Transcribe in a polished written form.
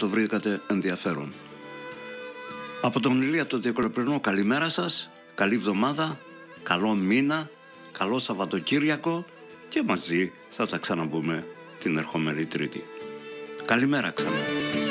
το βρήκατε ενδιαφέρον. Από τον Ηλία το Διακολοπρινό, καλημέρα σας, καλή εβδομάδα, καλό μήνα, καλό Σαββατοκύριακο και μαζί θα τα ξαναπούμε την ερχόμενη Τρίτη. Καλημέρα ξανά.